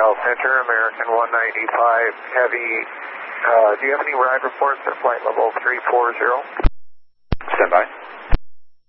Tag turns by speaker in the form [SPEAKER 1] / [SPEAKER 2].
[SPEAKER 1] Cal Center, American 195 Heavy. Do you have any ride reports at flight level 340?